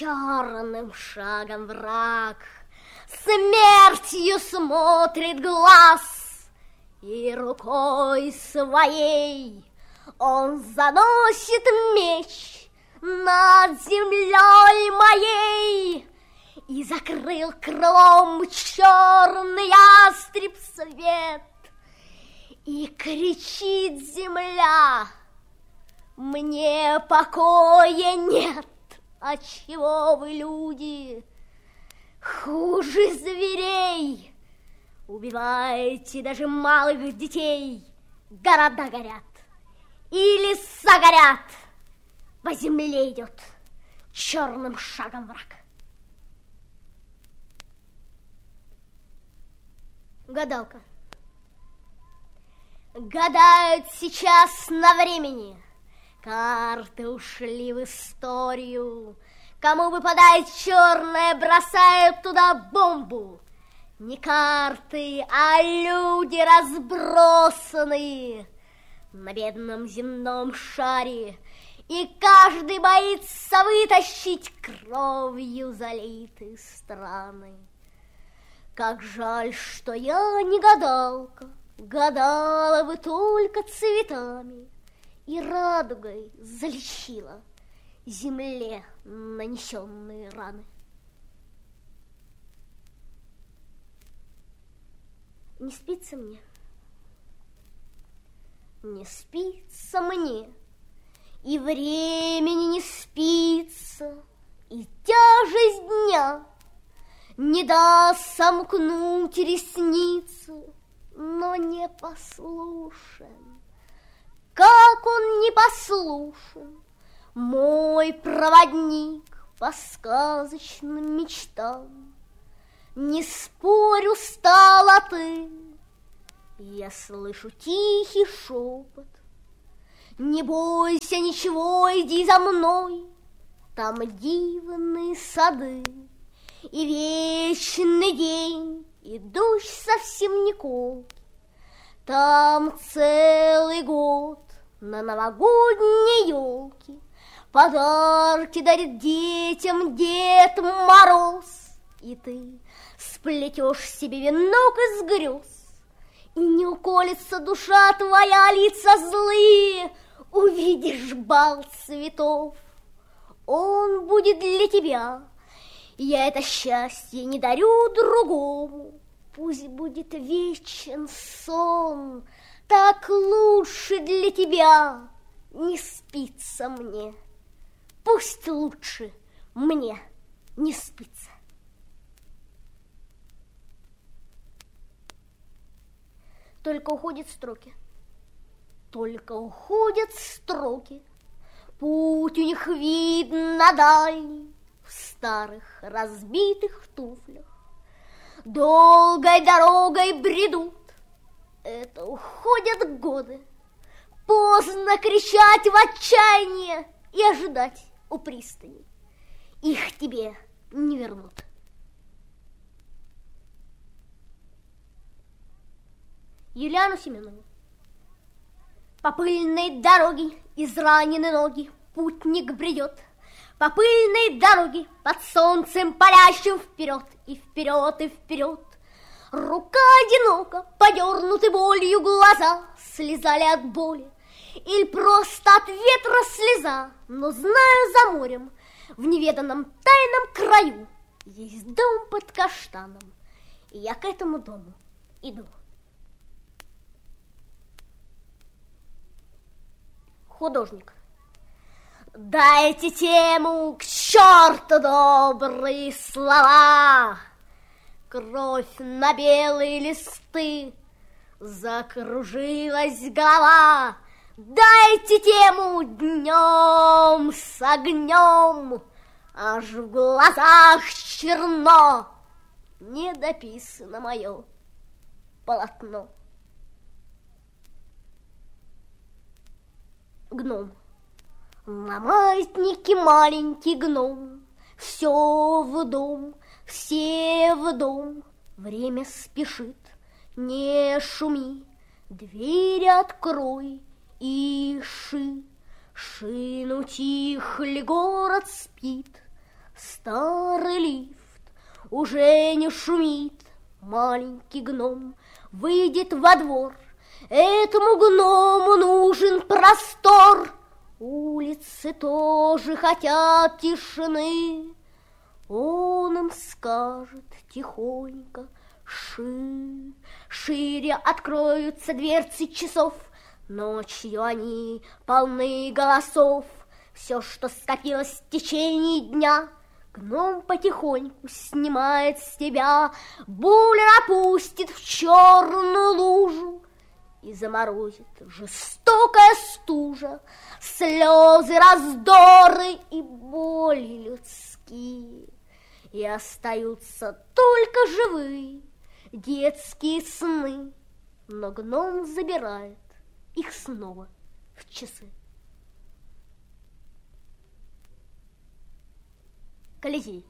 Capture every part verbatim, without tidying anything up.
Черным шагом враг смертью смотрит глаз, и рукой своей он заносит меч над землей моей и закрыл крылом черный ястреб свет, и кричит земля: мне покоя нет. Отчего вы, люди, хуже зверей, убиваете даже малых детей? Города горят, и леса горят, по земле идет черным шагом враг. Гадалка. Гадают сейчас на времени. Карты ушли в историю. Кому выпадает черное, бросают туда бомбу. Не карты, а люди разбросанные на бедном земном шаре, и каждый боится вытащить кровью залитые страны. Как жаль, что я не гадалка, гадала бы только цветами и радугой залечила земле нанесенные раны. Не спится мне, не спится мне, и времени не спится, и тяжесть дня не даст сомкнуть ресницы, но не послушен. Как он не послушен, мой проводник по сказочным мечтам. Не спорю, стала ты, я слышу тихий шепот. Не бойся ничего, иди за мной, там дивные сады и вечный день, и дождь совсем не колкий. Там целый год на новогодней елке подарки дарит детям Дед Мороз, и ты сплетешь себе венок из грез, и не уколется душа твоя, лица злые, увидишь бал цветов. Он будет для тебя, я это счастье не дарю другому. Пусть будет вечен сон, так лучше для тебя. Не спится мне, пусть лучше мне не спится. Только уходят строки, только уходят строки. Путь у них видно дальний, в старых разбитых туфлях. Долгой дорогой бредут, это уходят годы. Поздно кричать в отчаянии и ожидать у пристани. Их тебе не вернут. Юлиану Семенову. По пыльной дороге изранены ноги путник бредет. По пыльной дороге под солнцем палящим вперед и вперед и вперед. Рука одинока, подернуты болью глаза, слезали от боли или просто от ветра слеза. Но знаю, за морем, в неведанном тайном краю есть дом под каштаном, и я к этому дому иду. Художник. Дайте тему, к черту добрые слова. Кровь на белые листы, закружилась голова. Дайте тему днем с огнем, аж в глазах черно. Не дописано мое полотно. Гном. На маятнике маленький гном, все в дом, все в дом. Время спешит, не шуми, двери открой и ши. Ши, ну тихо ли город спит, Старый лифт уже не шумит, маленький гном выйдет во двор. Этому гному нужен простор. Улицы тоже хотят тишины. Он им скажет тихонько: ши, шире откроются дверцы часов. Ночью они полны голосов. Все, что скопилось в течение дня, гном потихоньку снимает с себя. Буллер опустит в черную лужу, и заморозит жестокая стужа. Слезы, раздоры и боли людские. И остаются только живые детские сны. Но гном забирает их снова в часы. Колизей.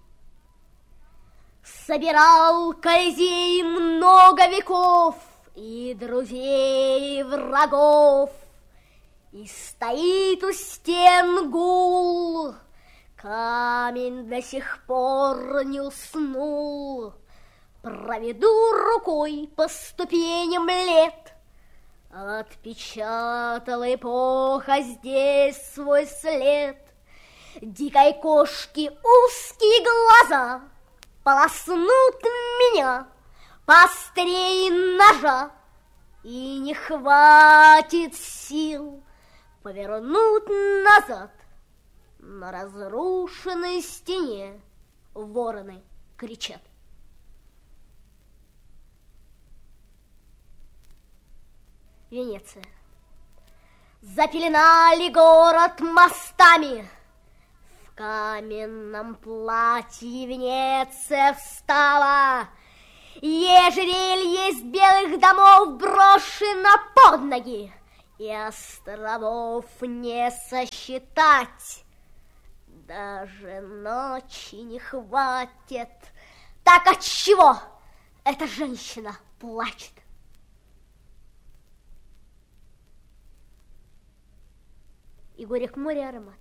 Собирал Колизей много веков, и друзей, и врагов. И стоит у стен гул, камень до сих пор не уснул. Проведу рукой по ступеням лет, отпечатала эпоха здесь свой след. Дикой кошки узкие глаза полоснут меня поострее ножа, и не хватит сил повернуть назад. На разрушенной стене вороны кричат. Венеция. Запеленали город мостами. В каменном платье Венеция встала. Ежерелье из белых домов брошено под ноги, и островов не сосчитать. Даже ночи не хватит. Так отчего эта женщина плачет? И горе к морю аромат,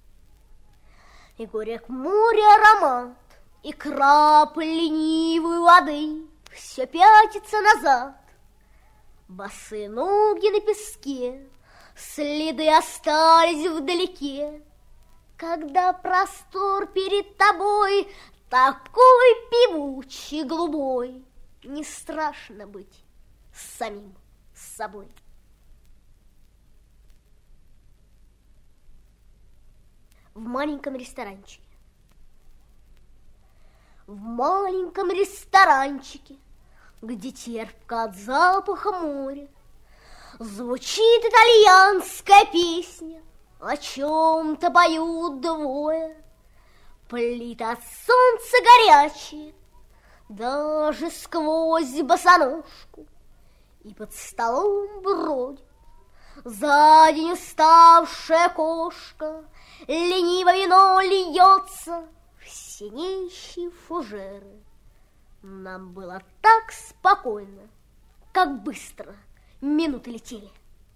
и горе к морю аромат, и краб ленивой воды все пятится назад. Босые ноги на песке, следы остались вдалеке. Когда простор перед тобой такой певучий, голубой, не страшно быть самим собой. В маленьком ресторанчике. В маленьком ресторанчике, где терпко от запаха моря, звучит итальянская песня, о чем-то поют двое. Плиты от солнца горячие, даже сквозь босоножку, и под столом бродит за день уставшая кошка. Лениво вино льется в синеющие фужеры. Нам было так спокойно, как быстро минуты летели.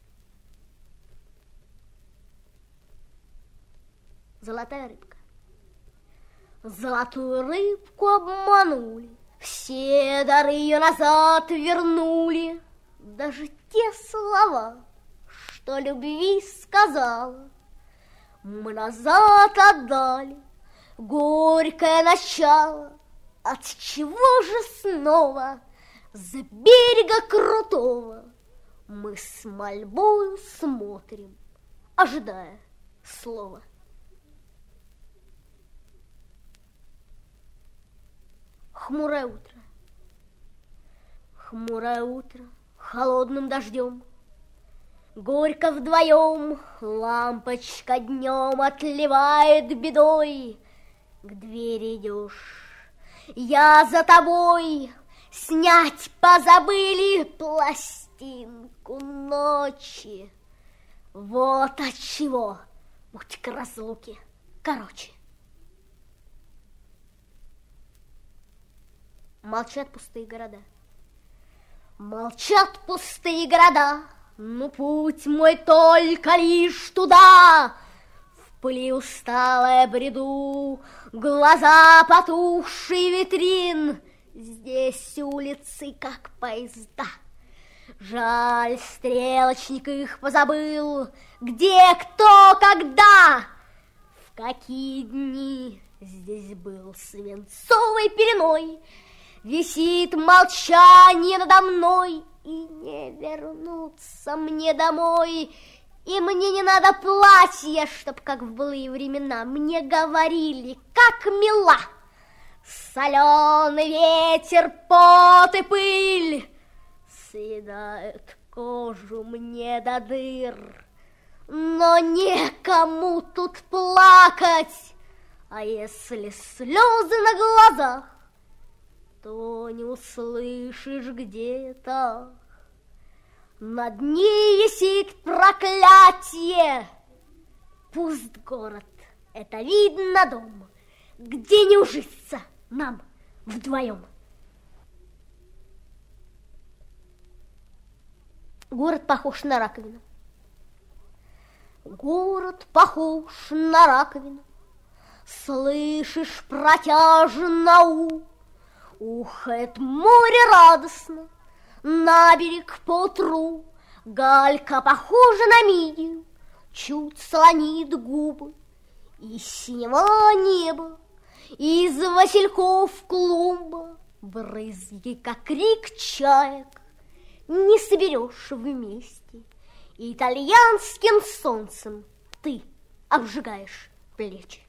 Золотая рыбка. Золотую рыбку обманули, все дары ее назад вернули. Даже те слова, что любви сказала, мы назад отдали. Горькое начало. От чего же снова за берега крутого мы с мольбою смотрим, ожидая слова? Хмурое утро. Хмурое утро холодным дождем. Горько вдвоем, лампочка днем отливает бедой. К двери идешь, я за тобой. Снять позабыли пластинку ночи. Вот отчего путь к разлуке короче. Молчат пустые города. Молчат пустые города. Ну, путь мой только лишь туда, в пыли усталая бреду, глаза потухшие витрин. Здесь улицы, как поезда. Жаль, стрелочник их позабыл. Где, кто, когда, в какие дни здесь был свинцовой пеленой. Висит молчание надо мной, и не вернуться мне домой. И мне не надо платья, чтоб, как в былые времена, мне говорили, как мила. Соленый ветер, пот и пыль съедает кожу мне до дыр. Но некому тут плакать, а если слезы на глазах, то не услышишь где-то. Над ней висит проклятие. Пуст город, это видно дом, где не ужиться нам вдвоем. Город похож на раковину. Город похож на раковину. Слышишь, протяжно у, ухает море радостно. На берег поутру галька похожа на мидию, чуть слонит губы. Из синего неба, из васильков клумба, брызги, как крик чаек, не соберешь вместе. Итальянским солнцем ты обжигаешь плечи.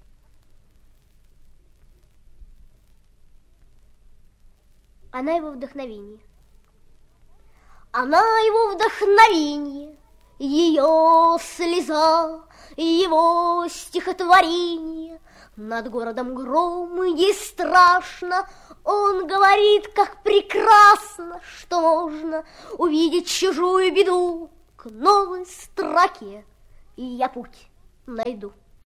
Она его вдохновение. Она его вдохновение, ее слеза, его стихотворение. Над городом гром, ей страшно. Он говорит, как прекрасно, что можно увидеть чужую беду к новой строке, и я путь найду.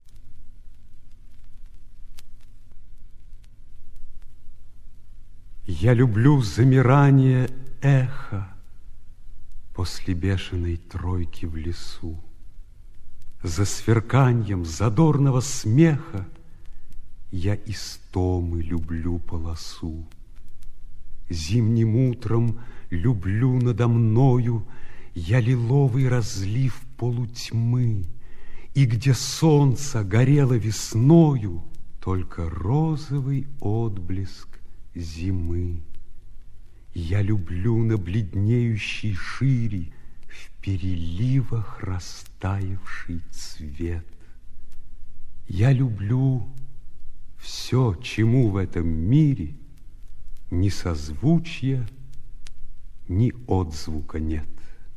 Я люблю замирание эха после бешеной тройки в лесу. За сверканьем задорного смеха я истомы люблю полосу. Зимним утром люблю надо мною я лиловый разлив полутьмы, и где солнце горело весною, только розовый отблеск зимы. Я люблю на бледнеющей шире в переливах растаявший цвет. Я люблю все, чему в этом мире ни созвучия, ни отзвука нет.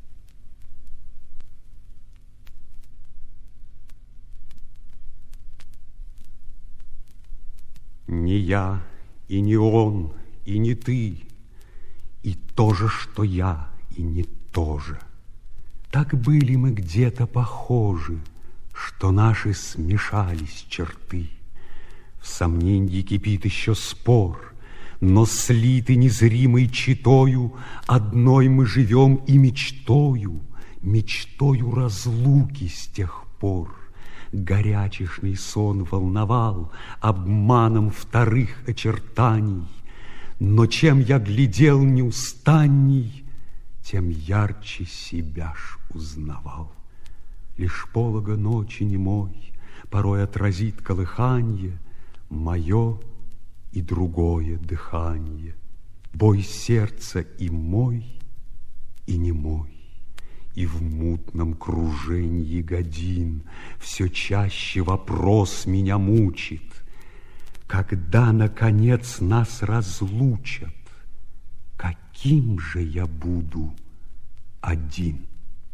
Не я, и не он, и не ты, и то же, что я, и не то же. Так были мы где-то похожи, что наши смешались черты. В сомненье кипит еще спор, но слиты незримой читою одной мы живем и мечтою, мечтою разлуки с тех пор. Горячешный сон волновал обманом вторых очертаний, но чем я глядел неустанней, тем ярче себя ж узнавал. Лишь полога ночи немой порой отразит колыханье мое и другое дыханье, бой сердца и мой, и не мой. И в мутном круженье годин все чаще вопрос меня мучит: когда, наконец, нас разлучат, каким же я буду один?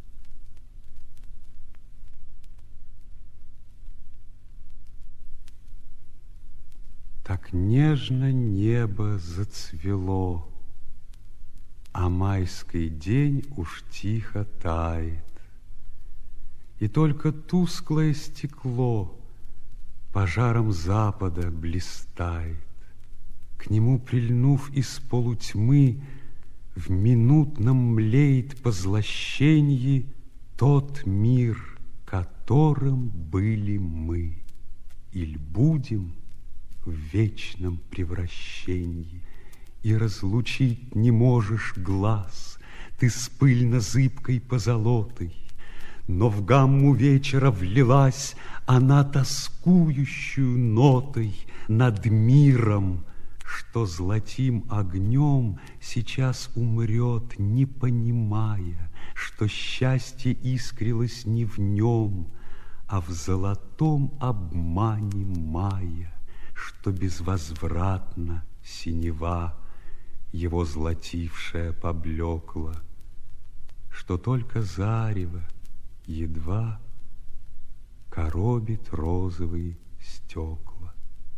Так нежно небо зацвело, а майский день уж тихо тает, и только тусклое стекло пожаром запада блистает. К нему прильнув из полутьмы, в минутном млеет позлощенье тот мир, который которым были мы, иль будем в вечном превращении, и разлучить не можешь глаз ты с пыльно-зыбкой позолотой, но в гамму вечера влилась она тоскующую нотой над миром, что золотим огнем сейчас умрет, не понимая, что счастье искрилось не в нем, а в золотом обмане мая, что безвозвратно синева его золотившая поблекла, что только зарево едва коробит розовые стекла.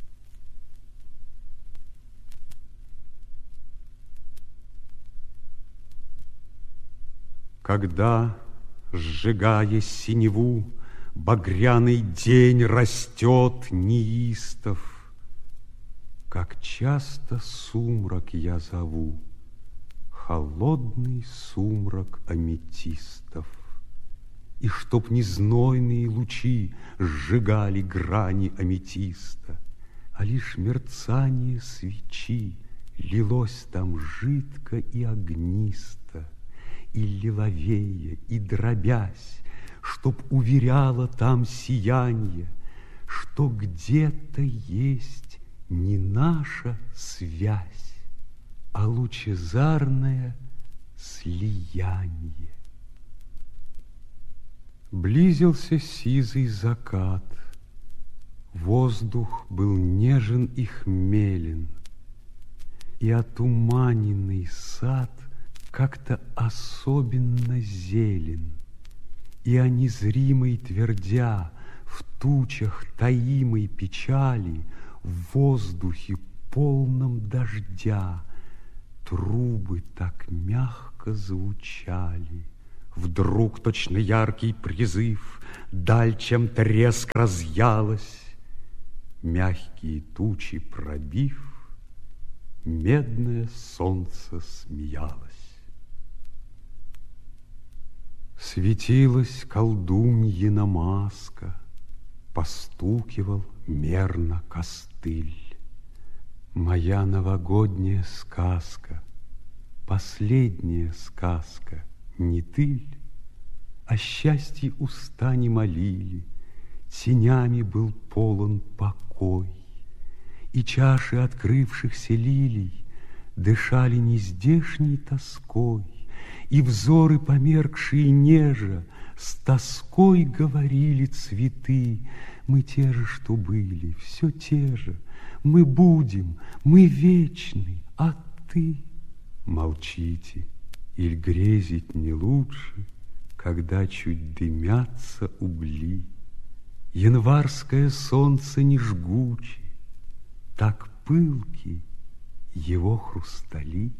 Когда, сжигая синеву, багряный день растет неистов, как часто сумрак я зову, холодный сумрак аметистов, и чтоб не знойные лучи сжигали грани аметиста, а лишь мерцание свечи лилось там жидко и огнисто, и лиловея, и дробясь, чтоб уверяло там сияние, что где-то есть не наша связь, а лучезарное слияние. Близился сизый закат, воздух был нежен и хмелен, и отуманенный сад как-то особенно зелен, и о незримой твердя в тучах таимой печали, в воздухе полном дождя трубы так мягко звучали. Вдруг точно яркий призыв даль, чем треск разъялась, мягкие тучи пробив, медное солнце смеялось. Светилась колдуньина маска, постукивал мерно костыль. Моя новогодняя сказка, последняя сказка, не ты ль? О счастье уста не молили, тенями был полон покой, и чаши открывшихся лилий дышали нездешней тоской, и взоры померкшие нежа с тоской говорили цветы: мы те же, что были, все те же, мы будем, мы вечны, а ты? Молчите, иль грезить не лучше, когда чуть дымятся угли, январское солнце не жгуче, так пылки его хрустали.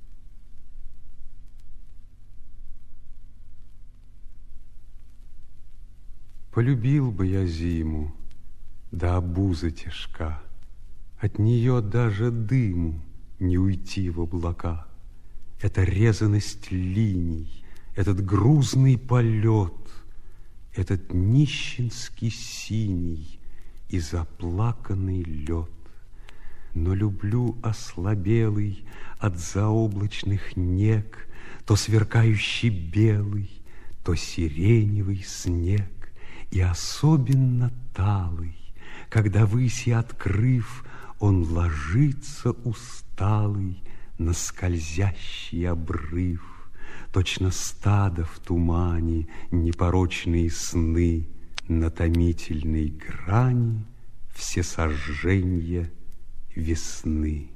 Полюбил бы я зиму, да обуза тяжка, от нее даже дыму не уйти в облака. Эта резаность линий, этот грузный полет, этот нищенский синий и заплаканный лед. Но люблю ослабелый от заоблачных нег то сверкающий белый, то сиреневый снег, и особенно талый, когда выси открыв, он ложится усталый на скользящий обрыв. Точно стадо в тумане, непорочные сны на томительной грани всесожженья весны.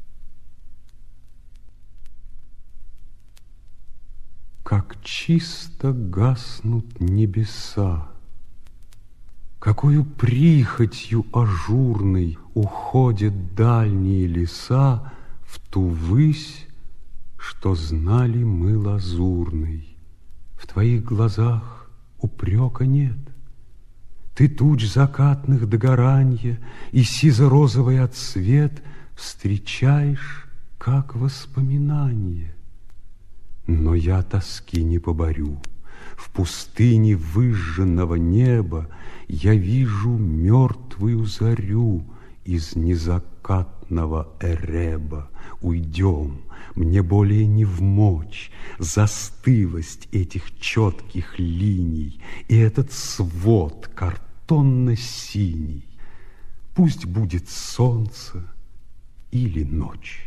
Как чисто гаснут небеса, какою прихотью ажурной уходят дальние леса в ту высь, что знали мы лазурной. В твоих глазах упрека нет. Ты туч закатных догоранья и сизо-розовый отсвет встречаешь, как воспоминание. Но я тоски не поборю. В пустыне выжженного неба я вижу мертвую зарю из незакатного Эреба. Уйдем, мне более не вмочь застылость этих четких линий и этот свод картонно-синий. Пусть будет солнце или ночь.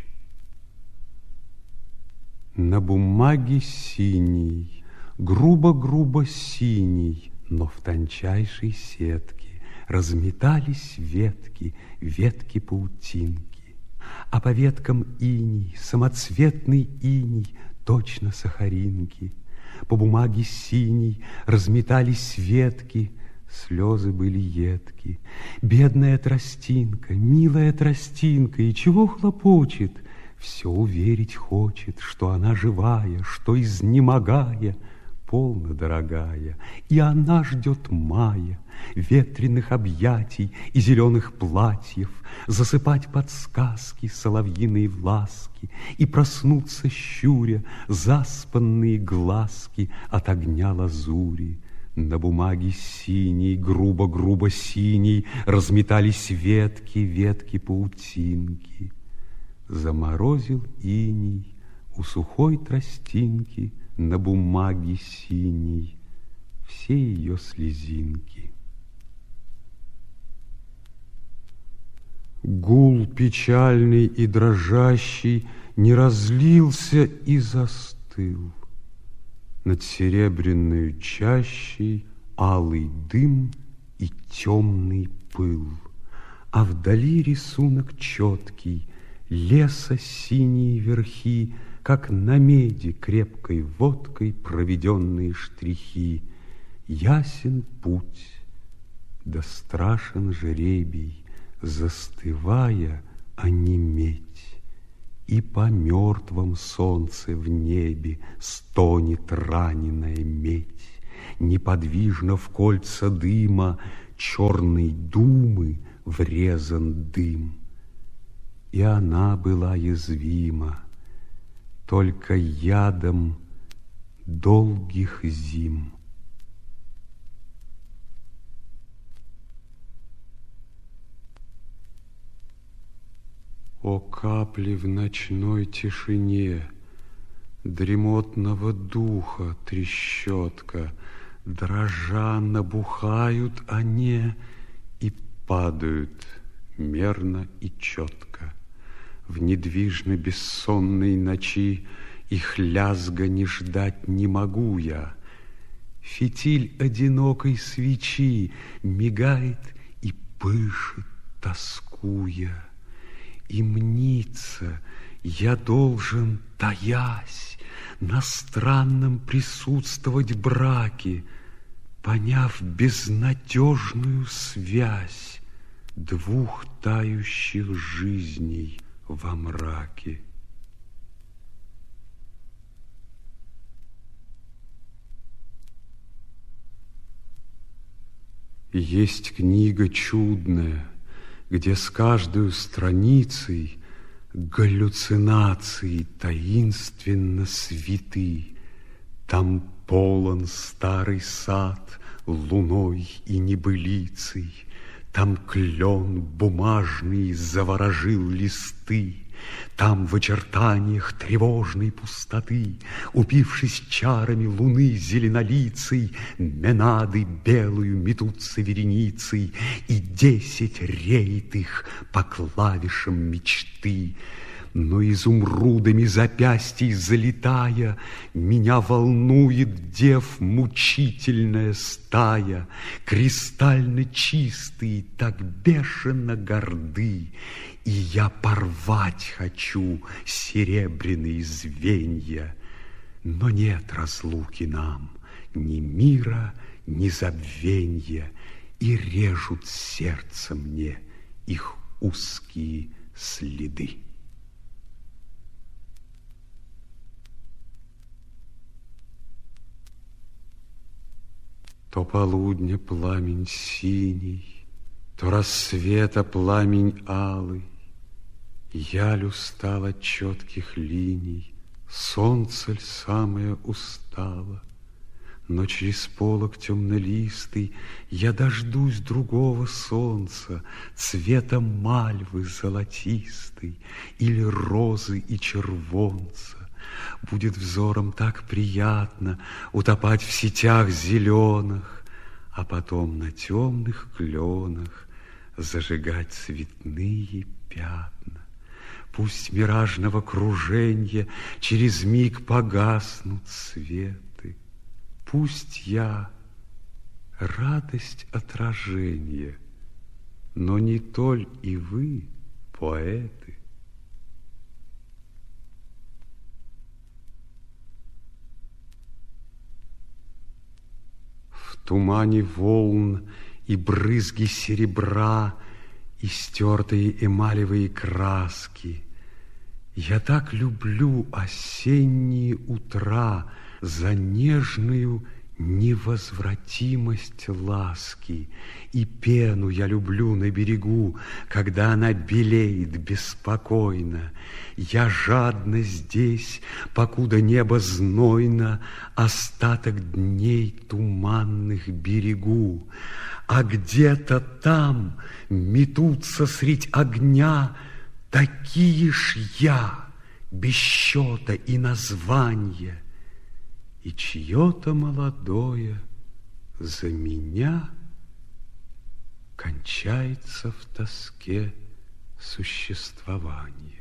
На бумаге синий, грубо-грубо синий, но в тончайшей сетке разметались ветки, ветки паутинки. А по веткам иней, самоцветный иней, точно сахаринки. По бумаге синей разметались ветки, слезы были едки. Бедная тростинка, милая тростинка, и чего хлопочет? Все уверить хочет, что она живая, что изнемогая, полно дорогая, и она ждет мая, ветреных объятий и зеленых платьев, засыпать подсказки, соловьиные ласки и проснуться щуря заспанные глазки от огня лазури. На бумаге синей, грубо-грубо синей, разметались ветки, ветки паутинки. Заморозил иней у сухой тростинки на бумаге синей все ее слезинки. Гул печальный и дрожащий не разлился и застыл. Над серебряной чащей алый дым и темный пыл, а вдали рисунок четкий, леса синие верхи, как на меди крепкой водкой проведенные штрихи. Ясен путь, да страшен жребий, застывая онеметь. И по мертвом солнце в небе стонет раненая медь. Неподвижно в кольца дыма черной думы врезан дым. И она была язвима только ядом долгих зим. О капли в ночной тишине дремотного духа трещотка, дрожа набухают они и падают мерно и четко. В недвижно бессонной ночи их лязга не ждать не могу я. Фитиль одинокой свечи мигает и пышет, тоскуя. И мнится, я должен, таясь, на странном присутствовать браке, поняв безнадежную связь двух тающих жизней во мраке. Есть книга чудная, где с каждой страницей галлюцинации таинственно святы. Там полон старый сад луной и небылицей, там клен бумажный заворожил листы, там в очертаниях тревожной пустоты, упившись чарами луны зеленолицей, менады белую метутся вереницей, и десять реет их по клавишам мечты. Но изумрудами запястий залетая, меня волнует дев мучительная стая, кристально чистые, так бешено горды, и я порвать хочу серебряные звенья. Но нет разлуки нам, ни мира, ни забвенья, и режут сердце мне их узкие следы. То полудня пламень синий, то рассвета пламень алый. Яль устал от четких линий, солнце ль самое устало. Но через полог темнолистый я дождусь другого солнца, цвета мальвы золотистой или розы и червонца. Будет взором так приятно утопать в сетях зеленых, а потом на темных кленах зажигать цветные пятна. Пусть миражного круженья через миг погаснут светы. Пусть я радость отражения, но не толь и вы, поэты. В тумане волн и брызги серебра, и стертые эмалевые краски. Я так люблю осенние утра за нежную невозвратимость ласки, и пену я люблю на берегу, когда она белеет беспокойно. Я жадно здесь, покуда небо знойно, остаток дней туманных берегу. А где-то там метутся средь огня такие ж я, без счета и названия, и чье-то молодое за меня кончается в тоске существование.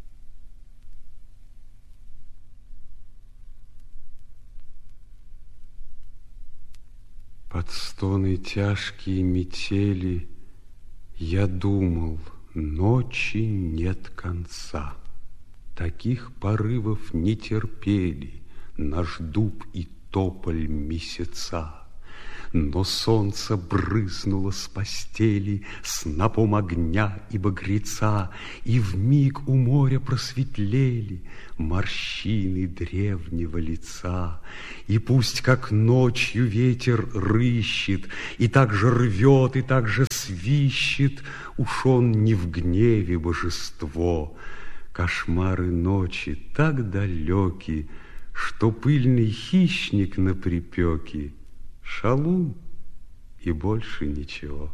Под стоны тяжкие метели я думал, ночи нет конца. Таких порывов не терпели наш дуб и тополь месяца. Но солнце брызнуло с постели снопом огня и багреца, и вмиг у моря просветлели морщины древнего лица. И пусть как ночью ветер рыщет, и так же рвет, и так же свищет, уж он не в гневе божество. Кошмары ночи так далеки, что пыльный хищник на припеке шалун и больше ничего.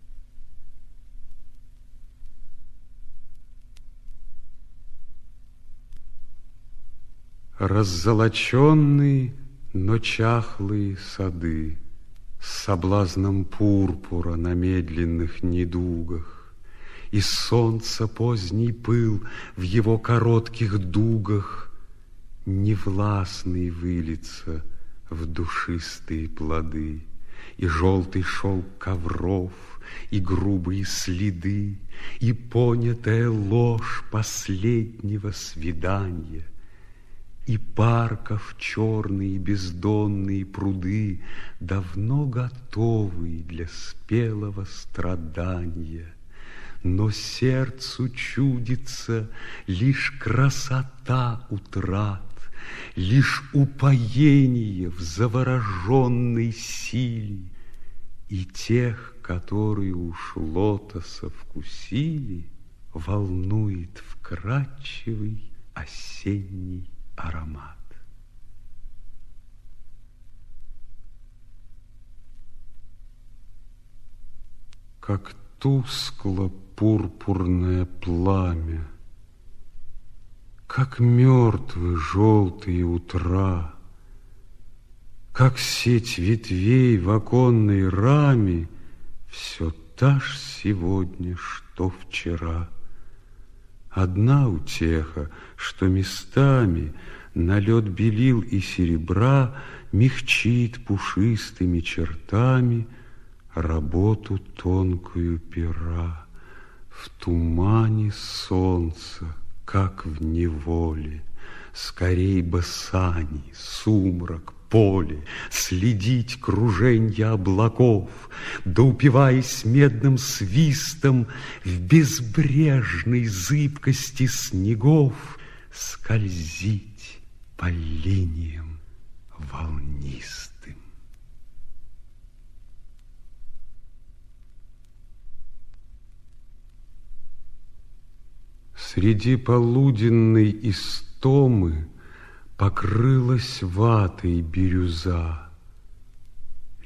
Раззолоченные, но чахлые сады с соблазном пурпура на медленных недугах, и солнца поздний пыл в его коротких дугах невластный вылиться в душистые плоды, и желтый шелк ковров, и грубые следы, и понятая ложь последнего свидания, и парков черные бездонные пруды, давно готовые для спелого страдания. Но сердцу чудится лишь красота утрат, лишь упоение в завороженной силе, и тех, которые уж лотоса вкусили, волнует вкрадчивый осенний аромат. Как тускло пурпурное пламя, как мертвы желтые утра, как сеть ветвей в оконной раме, все та ж сегодня, что вчера. Одна утеха, что местами налет белил и серебра мягчит пушистыми чертами работу тонкую пера. В тумане солнца, как в неволе, скорей бы сани, сумрак, поле, следить круженья облаков, да упиваясь медным свистом в безбрежной зыбкости снегов, скользить по линиям волнистым. Среди полуденной истомы покрылась ватой бирюза,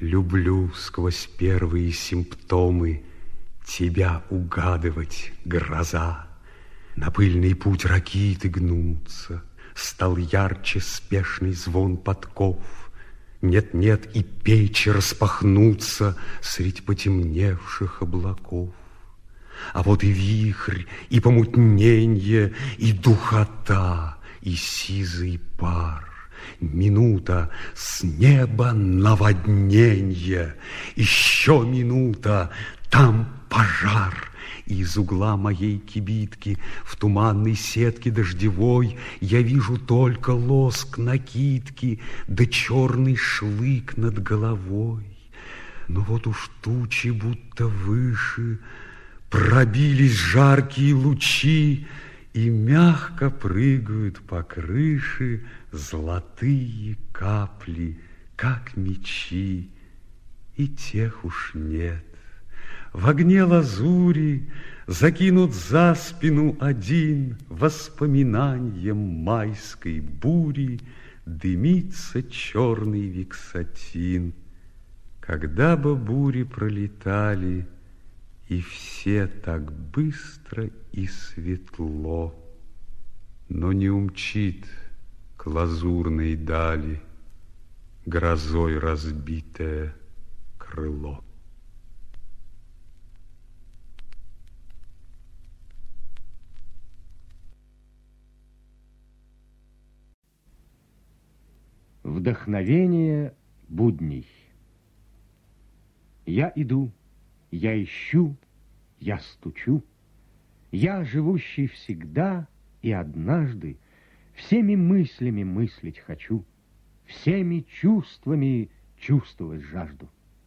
Люблю сквозь первые симптомы тебя угадывать, гроза. На пыльный путь ракиты гнутся, стал ярче спешный звон подков. Нет-нет, и печи распахнутся средь потемневших облаков. А вот и вихрь, и помутненье, и духота, и сизый пар. Минута с неба наводненье, еще минута, там пожар. И из угла моей кибитки в туманной сетке дождевой я вижу только лоск накидки да черный шлык над головой. Но вот уж тучи будто выше, пробились жаркие лучи, и мягко прыгают по крыше золотые капли, как мечи, и тех уж нет. В огне лазури закинут за спину один воспоминанием майской бури, дымится черный вексатин. Когда бы бури пролетали, и все так быстро и светло, но не умчит к лазурной дали грозой разбитое крыло. Вдохновение будней. Я иду, я ищу, я стучу. Я, живущий всегда и однажды, всеми мыслями мыслить хочу, всеми чувствами чувствовать жажду.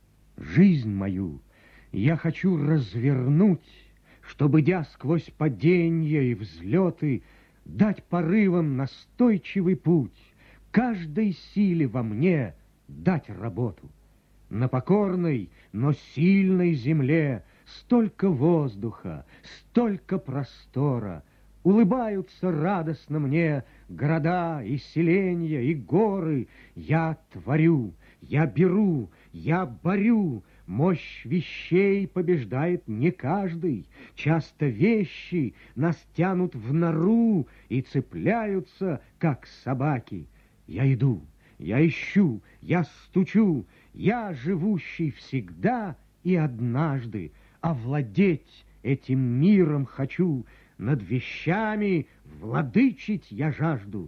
Жизнь мою я хочу развернуть, чтобы, идя сквозь падения и взлеты, дать порывам настойчивый путь, каждой силе во мне дать работу. На покорной, но сильной земле столько воздуха, столько простора. Улыбаются радостно мне города и селенья, и горы. Я творю, я беру, я борю. Мощь вещей побеждает не каждый. Часто вещи нас тянут в нору и цепляются, как собаки. Я иду, я ищу, я стучу, я, живущий всегда и однажды, овладеть этим миром хочу, над вещами владычить я жажду.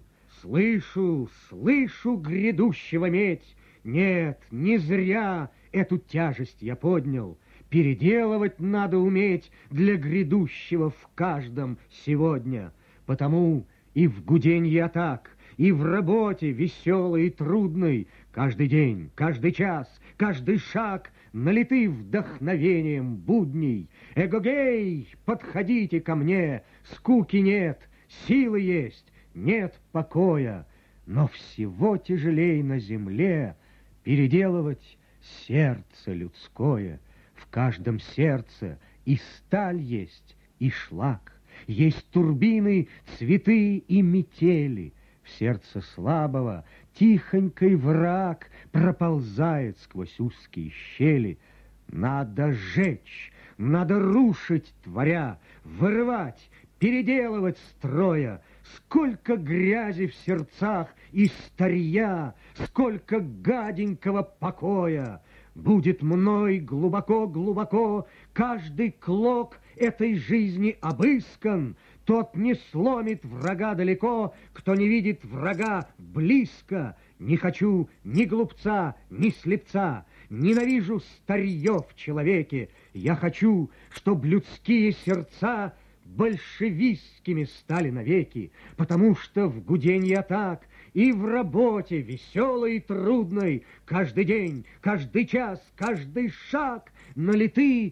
Слышу, слышу грядущего медь. Нет, не зря эту тяжесть я поднял. Переделывать надо уметь для грядущего в каждом сегодня. Потому и в гуденье атак, и в работе веселой и трудной каждый день, каждый час, каждый шаг налиты вдохновением будней. Эгогей, подходите ко мне, скуки нет, силы есть, нет покоя. Но всего тяжелей на земле переделывать сердце людское. В каждом сердце и сталь есть, и шлак, есть турбины, цветы и метели. В сердце слабого тихонький враг проползает сквозь узкие щели. Надо жечь, надо рушить, творя, вырывать, переделывать строя. Сколько грязи в сердцах и старья, сколько гаденького покоя. Будет мной глубоко-глубоко каждый клок этой жизни обыскан. Тот не сломит врага далеко, кто не видит врага близко. Не хочу ни глупца, ни слепца, ненавижу старье в человеке. Я хочу, чтоб людские сердца большевистскими стали навеки, потому что в гуденье атак и в работе веселой и трудной каждый день, каждый час, каждый шаг налиты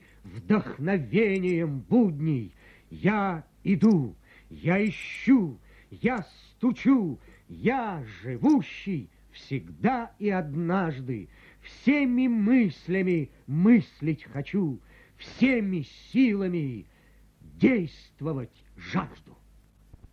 вдохновением будней. Я иду, я ищу, я стучу, я, живущий всегда и однажды, всеми мыслями мыслить хочу, всеми силами действовать жажду.